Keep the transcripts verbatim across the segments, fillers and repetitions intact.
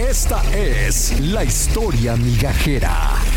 Esta es la historia migajera.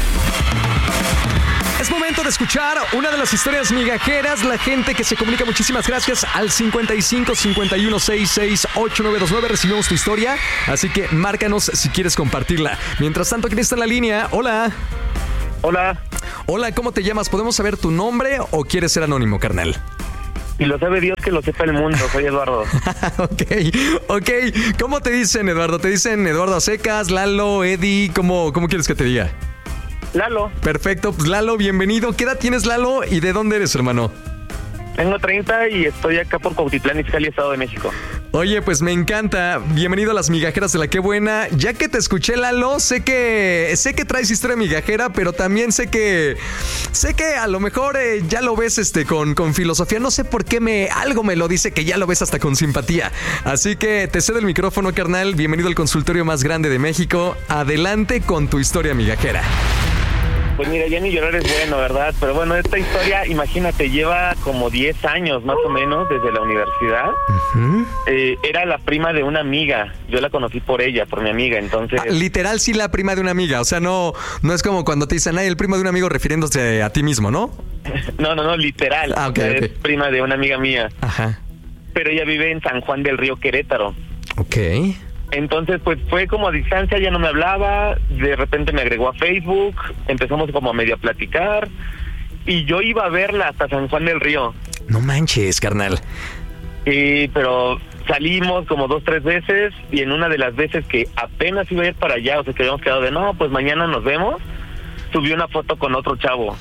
Es momento de escuchar una de las historias migajeras. La gente que se comunica, muchísimas gracias al cincuenta y cinco cincuenta y uno sesenta y seis ochenta y nueve veintinueve. Recibimos tu historia, así que márcanos si quieres compartirla. Mientras tanto, ¿quién está en la línea? Hola. Hola. Hola, ¿cómo te llamas? ¿Podemos saber tu nombre o quieres ser anónimo, carnal? Y lo sabe Dios que lo sepa el mundo. Soy Eduardo. ok, ok. ¿Cómo te dicen, Eduardo? ¿Te dicen Eduardo a secas, Lalo, Eddie? ¿Cómo, cómo quieres que te diga? Lalo. Perfecto, pues Lalo, bienvenido. ¿Qué edad tienes, Lalo? ¿Y de dónde eres, hermano? Tengo treinta y estoy acá por Cuautitlán, Izcalli, Estado de México. Oye, pues me encanta. Bienvenido a las migajeras de la Qué Buena. Ya que te escuché, Lalo, sé que sé que traes historia migajera, pero también sé que sé que a lo mejor eh, ya lo ves este con, con filosofía. No sé por qué me algo me lo dice que ya lo ves hasta con simpatía. Así que te cedo el micrófono, carnal. Bienvenido al consultorio más grande de México. Adelante con tu historia migajera. Pues mira, ya ni llorar es bueno, ¿verdad? Pero bueno, esta historia, imagínate, lleva como diez años más o menos desde la universidad. Uh-huh. Eh, era la prima de una amiga. Yo la conocí por ella, por mi amiga, entonces... Ah, literal, sí, la prima de una amiga. O sea, no, no es como cuando te dicen, ay, el primo de un amigo refiriéndose a ti mismo, ¿no? no, no, no, literal. Ah, okay, o sea, okay. Es prima de una amiga mía. Ajá. Pero ella vive en San Juan del Río, Querétaro. Ok. Entonces, pues fue como a distancia, ya no me hablaba, de repente me agregó a Facebook, empezamos como a medio a platicar, y yo iba a verla hasta San Juan del Río. No manches, carnal. Sí, pero salimos como dos, tres veces, y en una de las veces que apenas iba a ir para allá, o sea, que habíamos quedado de, no, pues mañana nos vemos, subió una foto con otro chavo.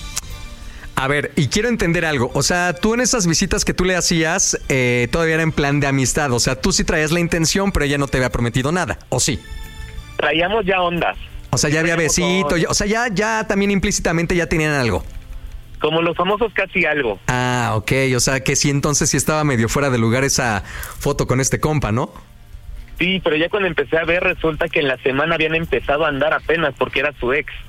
A ver, y quiero entender algo. O sea, tú en esas visitas que tú le hacías, eh, todavía era en plan de amistad. O sea, tú sí traías la intención, pero ella no te había prometido nada, ¿o sí? Traíamos ya ondas. O sea, ya había besito. Ya, o sea, ya, ya también implícitamente ya tenían algo. Como los famosos casi algo. Ah, ok. O sea, que sí, entonces sí estaba medio fuera de lugar esa foto con este compa, ¿no? Sí, pero ya cuando empecé a ver, resulta que en la semana habían empezado a andar apenas porque era su ex.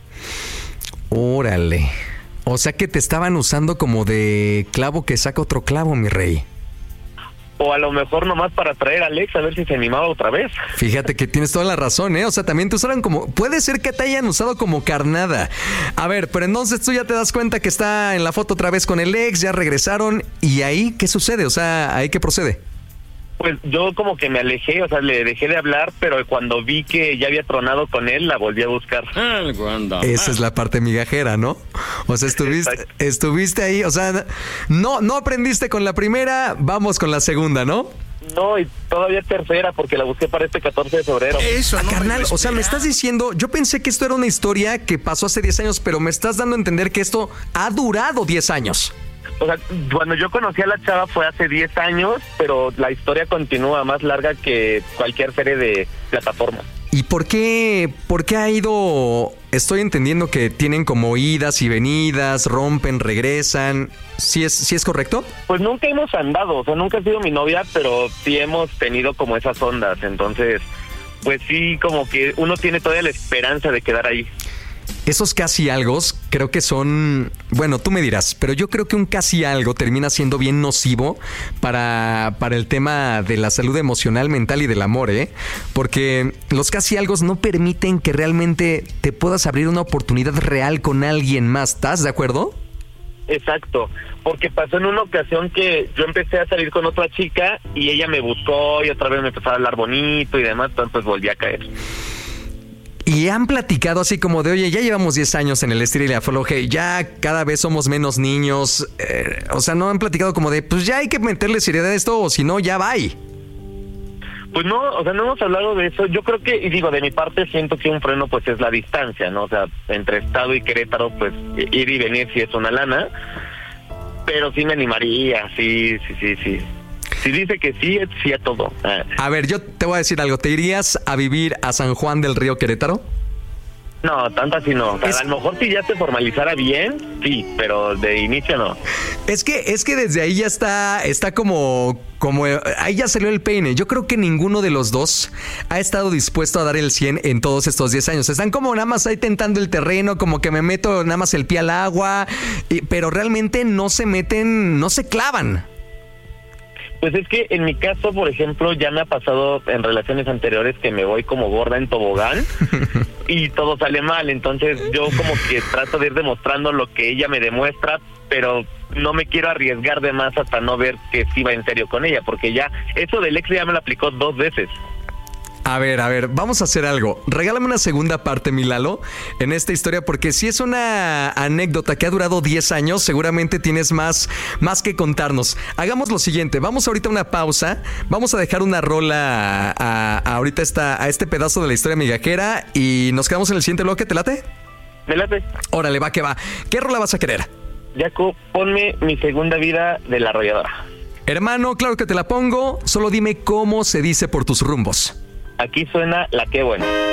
Órale. O sea que te estaban usando como de clavo que saca otro clavo, mi rey. O a lo mejor nomás para traer a Alex a ver si se animaba otra vez. Fíjate que tienes toda la razón, ¿eh? O sea, también te usaron como... Puede ser que te hayan usado como carnada. A ver, pero entonces tú ya te das cuenta que está en la foto otra vez con el ex, ya regresaron. ¿Y ahí qué sucede? O sea, ¿ahí qué procede? Pues yo como que me alejé, o sea, le dejé de hablar, pero cuando vi que ya había tronado con él, la volví a buscar. Esa es la parte migajera, ¿no? O sea, estuviste, estuviste ahí, o sea, no, no aprendiste con la primera, vamos con la segunda, ¿no? No, y todavía tercera, porque la busqué para este catorce de febrero. Eso, ah, no, carnal, o sea, me estás diciendo, yo pensé que esto era una historia que pasó hace diez años, pero me estás dando a entender que esto ha durado diez años. O sea, cuando yo conocí a la chava fue hace diez años, pero la historia continúa más larga que cualquier serie de plataforma. ¿Y por qué, por qué ha ido? Estoy entendiendo que tienen como idas y venidas, rompen, regresan. ¿Sí es, sí es correcto? Pues nunca hemos andado, o sea, nunca ha sido mi novia, pero sí hemos tenido como esas ondas. Entonces, pues sí, como que uno tiene todavía la esperanza de quedar ahí. Esos casi algo creo que son, bueno, tú me dirás, pero yo creo que un casi algo termina siendo bien nocivo para, para el tema de la salud emocional, mental y del amor, ¿eh? Porque los casi algo no permiten que realmente te puedas abrir una oportunidad real con alguien más, ¿estás de acuerdo? Exacto, porque pasó en una ocasión que yo empecé a salir con otra chica y ella me buscó y otra vez me empezó a hablar bonito y demás, entonces volví a caer. Y han platicado así como de, oye, ya llevamos diez años en el estilo y la afloje, ya cada vez somos menos niños. Eh, o sea, no han platicado como de, pues ya hay que meterle seriedad a esto o si no, ya va. Pues no, o sea, no hemos hablado de eso. Yo creo que, y digo, de mi parte siento que un freno pues es la distancia, ¿no? O sea, entre Estado y Querétaro, pues ir y venir sí es una lana. Pero sí me animaría, sí, sí, sí, sí. Si dice que sí, es sí a todo. Ah. A ver, yo te voy a decir algo. ¿Te irías a vivir a San Juan del Río, Querétaro? No, tanto así no. O sea, es... A lo mejor si ya se formalizara bien, sí, pero de inicio no. Es que, es que desde ahí ya está, está como, como, ahí ya salió el peine. Yo creo que ninguno de los dos ha estado dispuesto a dar el cien en todos estos diez años. Están como nada más ahí tentando el terreno, como que me meto nada más el pie al agua, y, pero realmente no se meten, no se clavan. Pues es que en mi caso, por ejemplo, ya me ha pasado en relaciones anteriores que me voy como gorda en tobogán y todo sale mal. Entonces yo como que trato de ir demostrando lo que ella me demuestra, pero no me quiero arriesgar de más hasta no ver que sí va en serio con ella, porque ya eso del ex ya me lo aplicó dos veces. A ver, a ver, vamos a hacer algo. Regálame una segunda parte, mi Lalo, en esta historia, porque si es una anécdota que ha durado diez años, seguramente tienes más, más que contarnos. Hagamos lo siguiente, vamos ahorita a una pausa, vamos a dejar una rola a, a, a ahorita esta, a este pedazo de la historia migajera y nos quedamos en el siguiente bloque, ¿te late? Me late. Órale, va que va. ¿Qué rola vas a querer? Jaco, ponme Mi Segunda Vida de La Arrolladora. Hermano, claro que te la pongo, solo dime cómo se dice por tus rumbos. Aquí suena La Qué Buena.